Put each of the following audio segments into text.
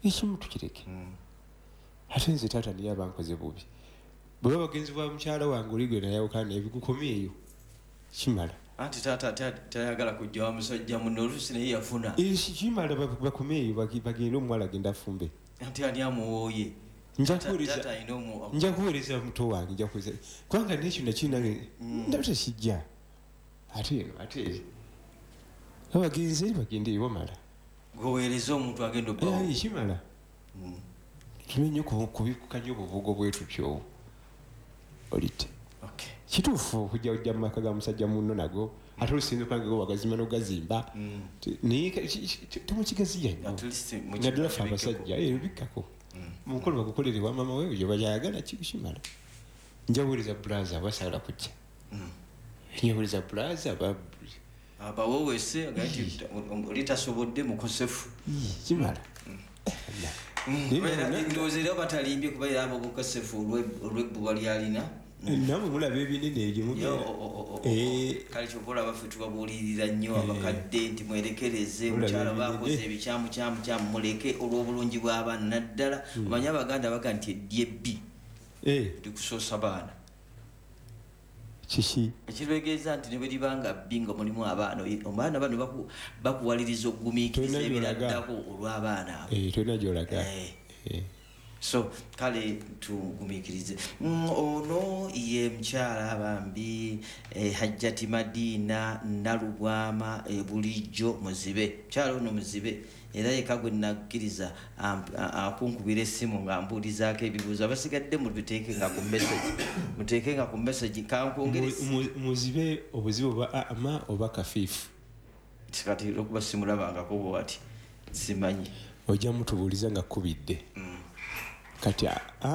ekimu tukireke. Ate nze taata niye abankoze bubi. Bwe bagenzi bwa mukyala wange oli gwe nayawukana ebigukomye eyo kimala. Anti taata tayagala kujja wa musajja muno oluusi naye yafuna. Kimala bakome eyo bagende omuwala agenda afumbe. Anti ani amuwooye. Nja kuweereza muto wange nja kuweereza kubanga n'ekyo nakinange ndaba tekijja ate eno ate abagenzi bagende eyo bamala goweereza omuntu agenda obbawo kimala tumenye kubikukanya obuvugo bwe tutyo olite kituufu okujja mu maka ga musajja munno nago ate olusinze kwange go bagazima n'ogazimba naye temukigaziya nnyo naddala fe abasajja bikkako mukolo bagukolere wa mama wewe yo bayagala kikimala njawuliza blaza basala kujja njawuliza blaza abawowese agati olitasobodde mukosefu kimala ndowooza batalimbye kubaira abo gukosefu olw'ebbuba lyalina namwe mulaba ebinene ebyo kale kyokola baffe tubabuulirira nnyo abakadde nti mwerekereze mukyala bakoze ebikyamukyamu muleke olw'obulungi bw'abaana naddala omanye abaganda baga nti edyebbi likusoosa baana kiki ekitegeeza nti ne bwe libanga bbi nga mulimu abaana bano bakuwaliriza okugumiikiriza ebiraddako olw'abaana abo tolina gyolaga so kale tugumiikirize ono ye mukyala bambi Hajjati Madiina Nalubwama bulijjo muzibe mukyala ono muzibe era yeka gwe nakkiriza akunkubira essimu nga mbuulizaako ebibuuzo abasigadde muteekenga ku message kankwongere muzibe obuzibu oba ama oba kafiifu kati okuba simulabangako bwati simanyi ojja mutubuuliza nga kkubidde kati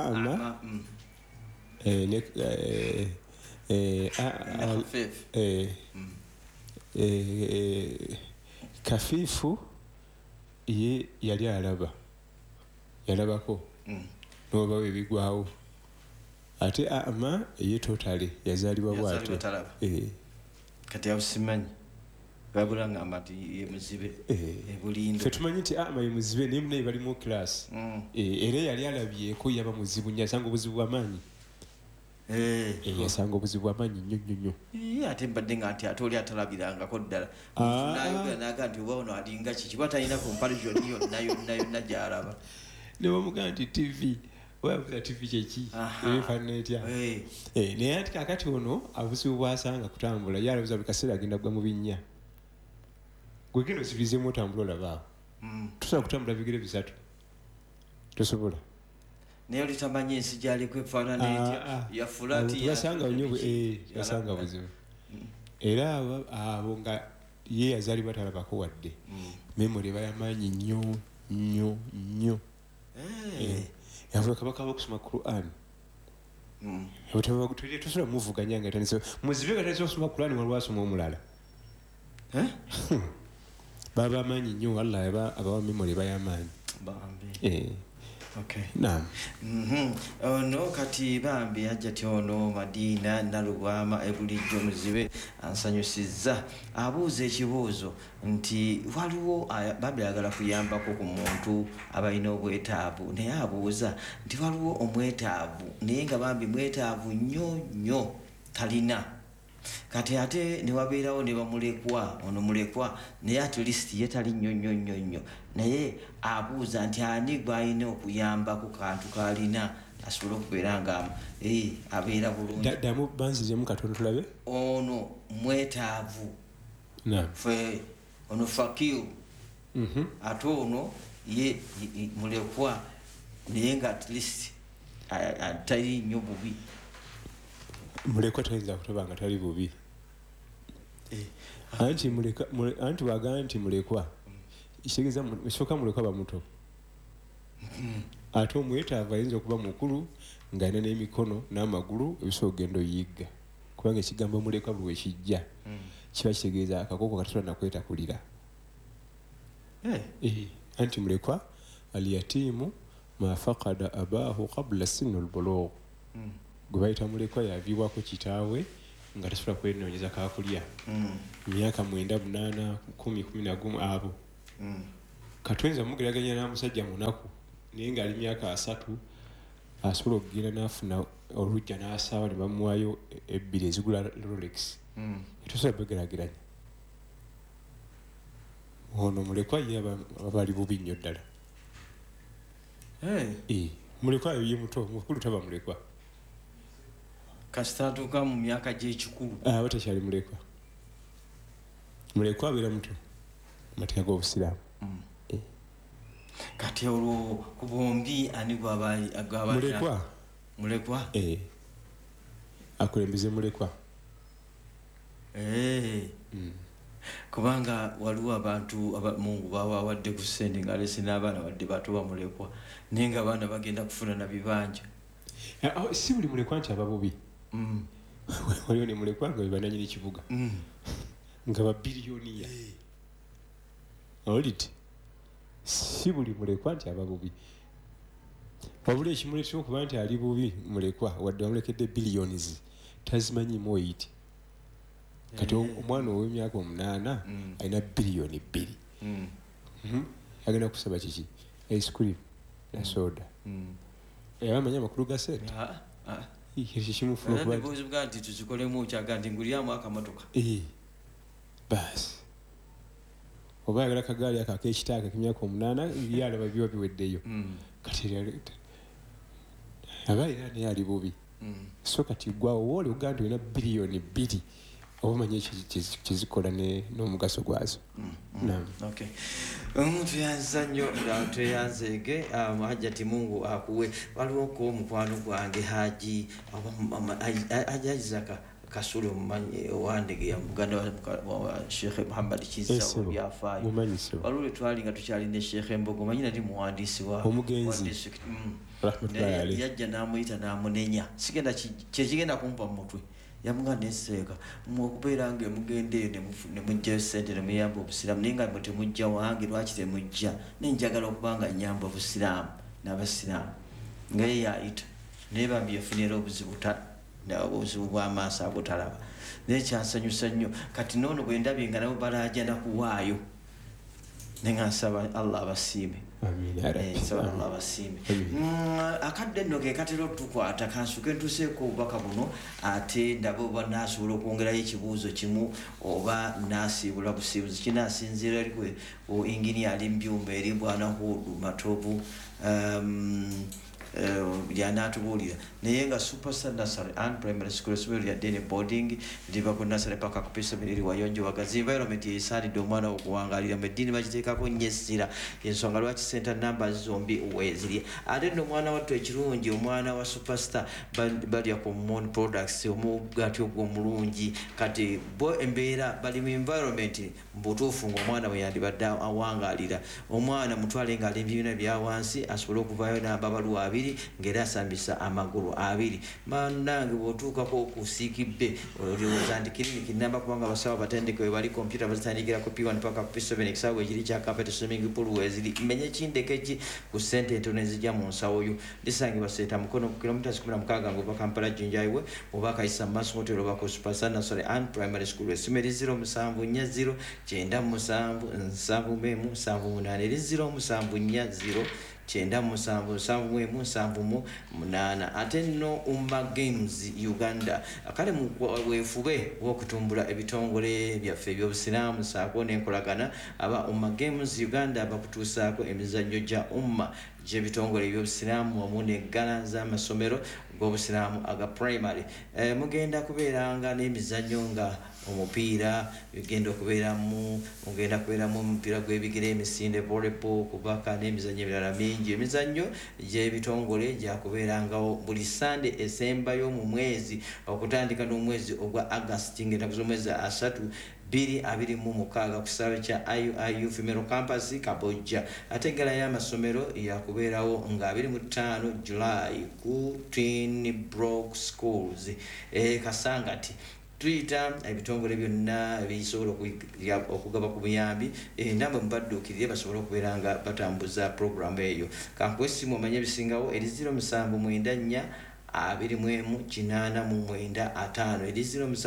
kafiifu ye yali yalabako n'obawo ebigwawo ate ama ye totale yazaalibwa bw'atyo kati abusimanyi babula ngamba nti ye muzibe ebulindo fe tumanyi nti ama ye muzibe naye munaye balimu class era yali alabyeko yaba muzibu nnyo yasanga obuzibu bw'amaanyi yasanga obuzibu bw'amaanyi nnyo nnyo nnyo ate mbadde nga nti ate oli atalabirangako ddala nayogera naga nti oba ono alinga kiki kuba talina comparison yonna gy'alaba ne bamugaa nti tv oyabuza tv kyeki ebifaanana etya naye anti kakati ono obuzibu bwasanga kutambula yalabuza buli kaseera agenda kugwa mu binnya gwe genda osibirizeemu otambula olabaawo tosobola kutambula bigere bisatu tosobola naye olitamanyi ensi gyaliko efaanana etya yafulati buzibu era abo nga ye yazaalibwa talabako wadde memori bayamaanyi nnyo nnyo nnyo yavuga kabaka bakusoma Quran tosobola muvuganya nga tanise muzibe nga tanise okusoma Quran walwasoma omulala baba amanyi nnyo walla abawa memori bayamaanyi naam ono kati bambi Hajjati ono Madiina Nalubwama bulijjo muzibe ansanyusizza abuuza ekibuuzo nti waliwo bambi ayagala kuyambako ku muntu abalina obwetaavu naye abuuza nti waliwo omwetaavu naye nga bambi mwetaavu nnyo nnyo talina kati ate ne wabeerawo ne bamulekwa ono mulekwa naye at least ye tali nnyo nnyo nnyo nnyo naye abuuza nti ani gw'alina okuyamba ku kantu k'alina asobole okubeera nga abeera bulungi ddamu banzizemu katono tulabe ono mwetaavu fe ono fakiru ate ono ye mulekwa naye nga at least tali nnyo bubi mulekwa tayinza kutoba nga tali bubi anti wagaa nti mulekwa kitegeeza ekisooka mulekwa bamuto ate omwetaavu ayinza okuba mukulu ng'alina n'emikono n'amagulu ebisobola ogenda oyigga kubanga ekigambo mulekwa buli wekijja kiba kitegeeza akakooko katola nakwetakulira anti mulekwa alyatiimu ma faqada abaahu qabla sinni albulugh gwe bayita mulekwa yaviibwako kitaawe nga tasobola kwenoonyeza kakulya myaka 9 8 10 11 abo katwenza mugeraganya n'omusajja munaku naye ng'ali myaka 3 asobola okugenda n'afuna olujja n'asaawa ne bamuwaayo 2 ezigula Rolex. Tosobola begeraageranya. Ono mulekwa ye abali bubi nnyo ddala. Mulekwa ye muto, mukulu taba mulekwa. Kasita atuuka mu myaka gy'ekikulu. Batakyali mulekwa. Mulekwa abeera muto. Amateeka g'Obusiraamu. Kati olwo ku bombi ani mulekwa? Mulekwa? Akulembeze mulekwa. Kubanga waliwo abantu Mungu bawadde ku ssente nga lesi n'abaana badde batuba mulekwa naye nga abaana bagenda kufuna na bibanja. Si buli mulekwa nti aba bubi. Waliwo ne mulekwa nga bebananyini kibuga nga babiliyoniya. Oliti si buli mulekwa nti aba bubi. Wabula ekimuleetera okuba nti ali bubi mulekwa wadde wamulekedde billions tazimanyimu oyiti. Kati omwana ow'emyaka 8 alina biliyoni 2. Agenda kusaba kiki? Ice cream na soda. Abamanya amakulu ga ssente. Kimufuna okuba nti tuzikolemu okyaga nti ngulyamu akamotoka. Baasi oba ayagala kagaali ako ak'ekitaaka k'emyaka 8 byalaba biba biweddeyo. Kati aba era naye ali bubi. So kati gwawo wooli ogaa nti olina biliyoni 2 oba omanye kizikola n'omugaso gwazo. Tuyanza nnyo tweyanzeege Hajjati Mungu akuwe. Waliwo ko omukwano gwange Haji Isaac Kasulu owandege ya muganda wa Sheikh Muhammad Kizza byafaayo. Waliwo twali nga tukyalina Sheikh Mbogo manyi nali muwandiisi wa omugenzi yajja n'amuyita n'amunenya. Sigenda kyekigenda kumpa mu mutwe. Yamugamba neseeka okubeera nga mugende ne mujja ssente ne muyamba Obusiraamu naye nga temujja wange lwaki temujja nenjagala okuba nga nyamba Obusiraamu n'Abasiraamu nga ye yayita naye bambi yafunira obuzibu bw'amaaso agotalaba naye kyansanyusa nnyo. Kati noono bwe ndabye nga nabo balaaja nakuwaayo naye nga nsaba Allah abasiime. Allah abasiime. Akadde nno ke katera otukwata kansuke ntuseeko obubaka buno ate ndaba oba naasobola okwongerayo ekibuuzo kimu oba naasiibula busiibuzi kinaasinziira eri inginiya ali mbyumba eri Bwana Hudu Matovu lyanaatubuulira naye nga Superstar Nursery and Primary School essomero lyadde ne boarding liva ku nursery paka ku P7 eri Wayonjo Wagazi. Environment esaanidde omwana okuwangaalira mu eddiini bagiteekako nnyo essira ensonga lwaki center numbers zombi weeziri. Ate nno omwana wattu ekirungi omwana wa Superstar balya ku Moon Products omugaati ogwo omulungi. Kati bo embeera bali mu environment mbutuufu ng'omwana bwe yandibadde awangaalira. Omwana mutwale ng'ali ebibiina bya wansi asobole okuvaayo n'ababaluwa 2 ng'era asambisa amagulu 2. Bannange bw'otuukako okusiikibbe olowooza nti kiriniki nnamba kubanga abasawo batendeke we bali kompyuta bazitandikira ku P1 paka ku P7 ekisaawe ekiri kya Carpet Swimming Pool weeziri menye kindekeki ku ssente entono ezijja mu nsawo yo. Lisangibwa Seeta Mukono ku kilomita 16 ng'ova Kampala Jinja Highway oba Kayisa Mass Hotel oba ku Superstar Nursery and Primary School. Essimu eri 074 97 77 0 977 ate nno Umma Games Uganda akale mu weefube w'okutumbula ebitongole byaffe eby'Obusiraamu saako n'enkolagana aba Umma Games Uganda bakutuusaako emizannyo gya Umma gy'ebitongole eby'Obusiraamu wamu n'eggala z'amasomero g'Obusiraamu aga primary. Mugenda kubeeranga n'emizannyo nga omupiira mugenda kubeeramu omupiira gw'ebigere emisinde volleyball kubaka n'emizannyo emirala mingi. Emizannyo gy'ebitongole gyakubeerangawo buli Sunday esembayo mu mwezi okutandika n'omwezi ogwa August ng'ennaku z'omwezi 3-26 ku kisaawe kya IUIU Female Campus Kabojja. Ate eggala y'amasomero yakubeerawo nga 25 July ku Twin Brook Schools Kasangati. Twitter ebitongole byonna bisobola okugaba ku buyambi namba mubadduukirire basobola okubeera nga batambuza programu eyo. Kankuwa essimu omanye ebisingawo eri 079 21 eri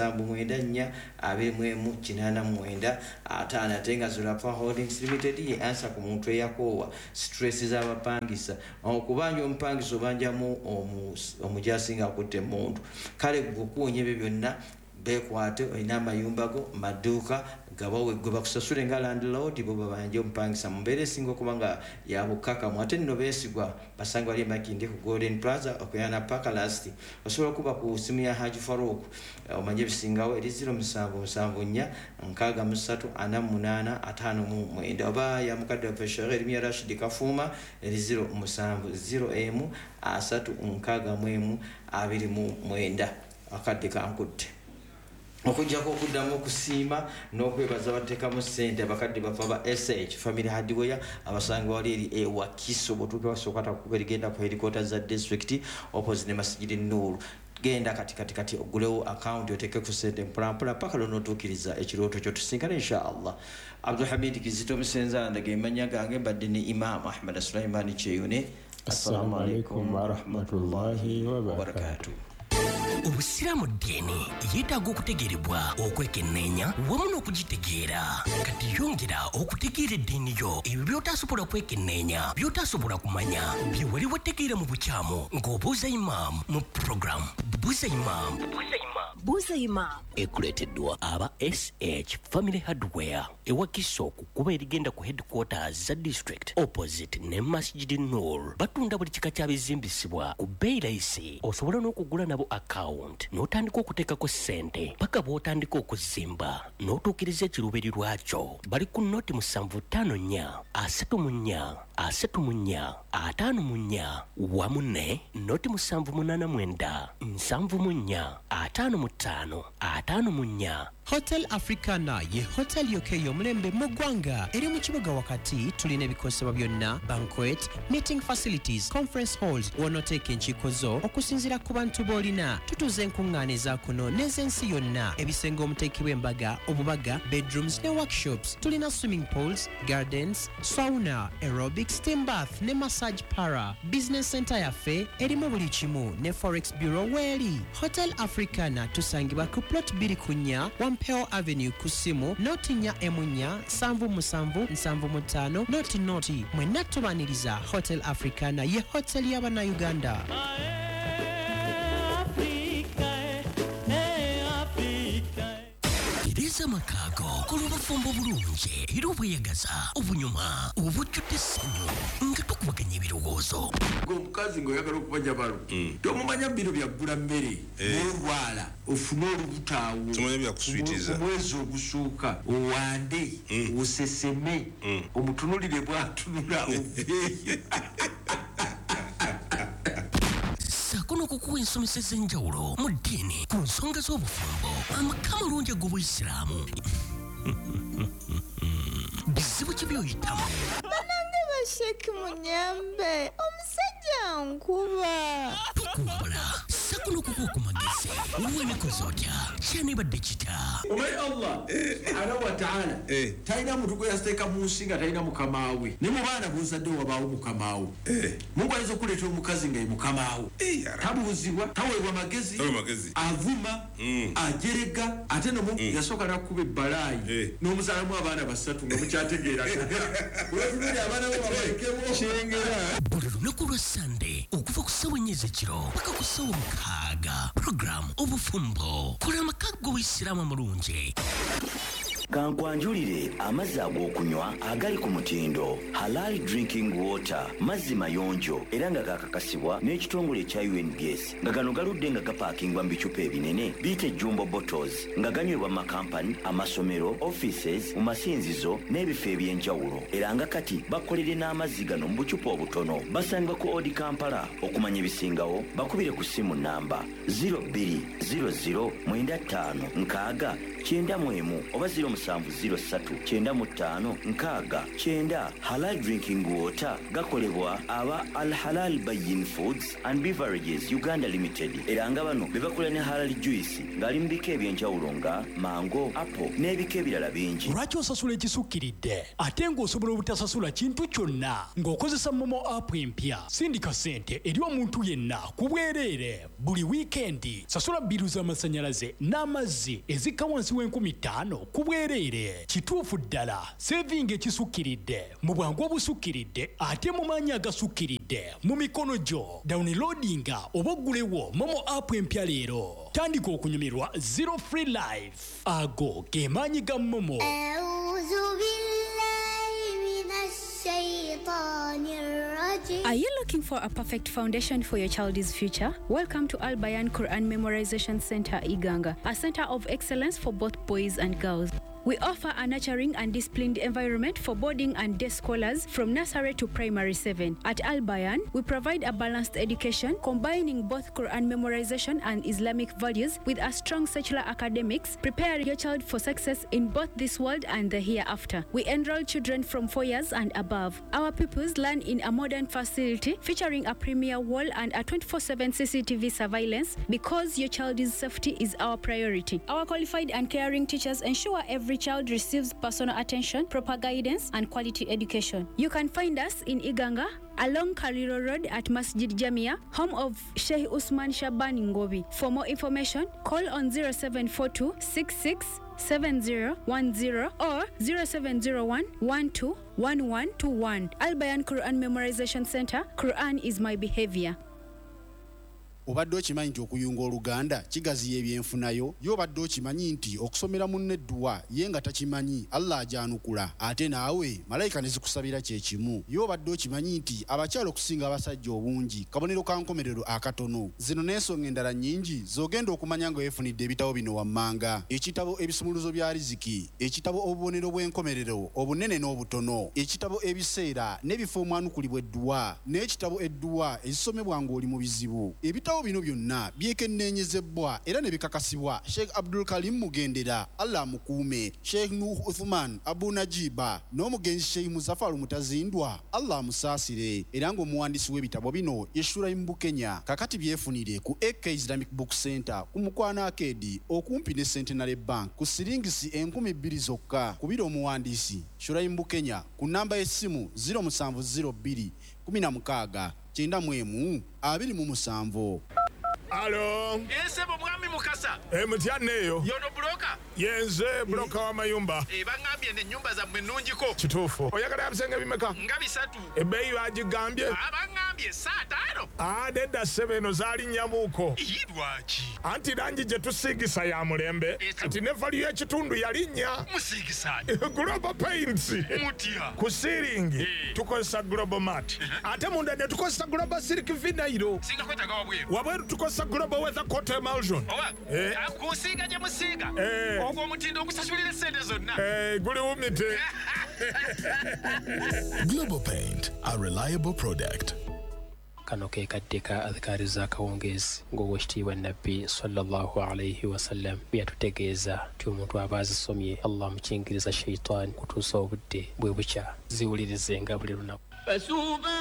0794 ate nga Zulapa Holdings Limited ye ansa ku muntu eyakoowa stress z'abapangisa okubanja omupangisa obanjamu omujasinga akutte muntu kale gukuunya ebyo byonna bekwate olina amayumba go maduuka gabawe gwe bakusasule nga landlord bo babanje omupangisa mu mbeera esinga okuba nga yabukakamu ate nno beesigwa basanga bali Makindye ku Golden Plaza okuyana Parklast osobola okuba ku simu ya Haji Farouk omanye ebisingawo eri 07743857 oba ya mukadde wa Peshore eri Rashid Kafuma eri 07036129 akadde kankutte okujjako okuddamu okusiima n'okwebaza abateekamu ssente abakadde bafa ba SH Family Hardware abasanga wali eri ewakiso botuuke basooka kuba erigenda ku headquarters za district opposite ne Masjid Nur genda kati ogulewo account oteeke ku ssente mpolampola paka lw'onootuukiriza ekirooto kyo tusinkana inshallah. Abdul Hamid Kizito Musenzala ndage manya gange mbadde ne Imam Ahmad Sulaiman Cheyune. Assalamu alaikum wa rahmatullahi wa barakatuh. Obusiramu ddiini yeetaaga okutegeerebwa okwekenneenya wamu n'okugitegeera kati yongera okutegeera eddiini yo ebyo by'otaasobola kwekenneenya by'otaasobola kumanya bye wali wategeera mu bukyamu ng'obuuza Imam mu program Buuza Imam ekuleeteddwa aba SH Family Hardware ewakiso ku kuba erigenda ku headquarters za district opposite ne Masjid Nur batunda buli kika kyabizimbisibwa ku bbeeyi layisi osobola n'okugula nabo account n'otandika okuteekako ssente paka bw'otandika okuzimba n'otuukiriza ekiruubirirwa kyo bali ku noti 754 34 54 wamu ne noti 789 74 55 54. Hotel Africana ye hotel yokeyo omulembe mu ggwanga eri mu kibuga wakati tulina ebikosebwa byonna banquet meeting facilities conference halls wonoteeka enkiiko zo okusinziira ku bantu b'olina tutuze enkuŋŋaana ezaakuno n'ez'ensi yonna ebisenge omuteekebwa embaga obubaga bedrooms ne workshops tulina swimming pools gardens sauna aerobic steam bath ne massage para business center yaffe erimu buli kimu ne forex bureau weeri. Hotel Africana tusangibwa ku plot 2 Wampeo Avenue kusimu noti nya emunya 7775 noti mwenna tubaniriza Hotel Africana ye hotel y'Abannayuganda. Iriza makago kulubafumbo bulungi era obweyagaza obunyuma obujjudde essanyu nga tukubaganya ebirowoozo omukazi ng'oyagala okubanja balo tomumanya bino byaggula mmere n'olwala ofune olubutaawo omwezi ogusooka owande oseseme omutunulire bw'atunula oveeyo saako n'okukuwa ensomesa ez'enjawulo mu ddiini ku nsonga z'obufumbo amaka malungi ag'obuyisiraamu bizibu ki by'oyitamu banange basheki munyambe omusajja nkuba tukuwabula saako n'okukuwa ku magezi oluwa emikozi otya kyanibadde kita omanyi Allah subhanahu wa ta'ala talina muntu gwe yasteeka mu nsi nga talina mukamaawe ne mu baana b'ozadde wabaawo mukamaawe Mungu ayinza okuleeta omukazi nga ye mukamaawe tabuuzibwa taweebwa magezi avuma ajerega ate nomu yasooka n'akuba ebbalaayi n'omuzaalamu abaana 3 nga mukyategeera olwatululi abaana bo babalekebo kyengera buli lunaku lwa Sande okuva ku ssawa 4 ekiro paka ku ssawa 6 program obufumbo kola amaka g'obuyisiraamu amulungi. Kankwanjulire amazzi ag'okunywa agali ku mutindo Halal Drinking Water mazzi mayonjo era nga kakakasibwa n'ekitongole ekya UNBS nga gano galudde nga gapaakingwa mu bicupa ebinene biyite jumbo bottles nga ganywebwa mu makampani amasomero offices mu masinzizo n'ebifo eby'enjawulo era nga kati bakolere n'amazzi gano mu bucupa obutono basangibwa ku Odi Kampala okumanya ebisingawo bakubire ku ssimu namba 0200 95 6 91 oba 0703 Halal Drinking Water gakolebwa aba Al Halal Bayin Foods and Beverages Uganda Limited. Era nga bano bebakola ne halal juice ngali mbike ebyenjawulo nga mango, apple n'ebika ebirala bingi. Lwaki osasula ekisukkiridde ate ng'osobola obutasasula kintu kyonna ng'okozesa Momo app empya? Sindika ssente eri omuntu yenna ku bwereere buli wiikendi. Sasula bbiru z'amasannyalaze n'amazzi ezikka wansi w'50,000 ku bwereere. Kituufu ddala sevinga ekisukkiridde mu bwangu obusukkiridde ate mu maanyi agasukkiridde mu mikono gyo. Downloadinga oba oggulewo Momo app empya leero. Tandika okunyumirwa Zero Free Life. Ago ge maanyi ga Momo. Are you looking for a perfect foundation for your child's future? Welcome to Al Bayan Quran Memorization Center, Iganga, a center of excellence for both boys and girls. We offer a nurturing and disciplined environment for boarding and day scholars from nursery to primary 7. At Al Bayan, we provide a balanced education combining both Quran memorization and Islamic values with a strong secular academics, preparing your child for success in both this world and the hereafter. We enroll children from 4 years and above. Our pupils learn in a modern facility featuring a premier wall and a 24/7 CCTV surveillance because your child's safety is our priority. Our qualified and caring teachers ensure every child receives personal attention, proper guidance, and quality education. You can find us in Iganga, along Kariro Road at Masjid Jamia, home of Sheikh Usman Shaban Ngobi. For more information, call on 0742 66 7010 or 0701 12 1121. Al Bayan Quran Memorization Center. Quran is my behavior. Obadde okimanyi nti okuyunga Oluganda kigaziya ebyenfunayo? Yo obadde okimanyi nti okusomera munne edduwa ye nga takimanyi Allah ajanukula ate naawe malayika ne zikusabira kye kimu? Yo obadde okimanyi nti abakyala okusinga abasajja obungi kabonero ka nkomerero akatono? Zino n'ensonga endala nnyingi z'ogenda okumanya nga weefunidde ebitabo bino wammanga: ekitabo ebisumuluzo bya riziki, ekitabo obubonero bw'enkomerero obunene n'obutono, ekitabo ebiseera n'ebifo omwanukulibwa edduwa, n'ekitabo edduwa ezisomebwa ng'oli mu bizibu. Ebitabo bino byonna byekenneenyezebwa era ne bikakasibwa Sheikh Abdul Karim Mugendera, Allah mukuume, Sheikh Nuh Uthman Abu Najiba n'omugenzi Sheikh Muzaffar Mutazindwa, Allah musaasire. Era ng'omuwandiisi w'ebitabo bino ye Shuraim Bukenya. Kakati byefunire ku AK Islamic Book Center ku Mukwana Arcade okumpi ne Centenary Bank ku siringisi 2,000 zokka. Kubira omuwandiisi Shuraim Bukenya ku namba y'essimu 0702 16 91 Alo. Nsebo mwami Mukasa. Mutyaneyo. Yono broka. Yenze broka wa mayumba. Bangambye ne nyumba za mwenunjiko. Kituufu. Oyagala bisenge bimeka? Nga 3. Ebbeeyi bagigambye? Bangambye 5. Nedda ssebo zaali nnyamuuko. Lwaki? Anti langi gye tusiigisa ya mulembe. Kati ne valiyo ekitundu yalinnya. Musiigisaani? Global Paints. Mutya? Ku siiringi tukozesa Global Mat. Ate munda ne tukozesa Global Silk Vinyl. Singa kwetaga wabweru. Wabweru tukozesa Global Weather Coat Emulsion. Kusiiga gye musiiga. Ogwo omutindo ogusasulira ssente zonna. Guli wumite. Global Paint, a reliable product. Kano ke kaddeka adhikari za kawongezi ng'owekitiibwa Nabbi sallallahu alayhi wasallam byatutegeeza nti omuntu aba azisomye Allah mukingiriza shaitan kutuusa obudde bwe bukya ziwulirize nga buli lunaku.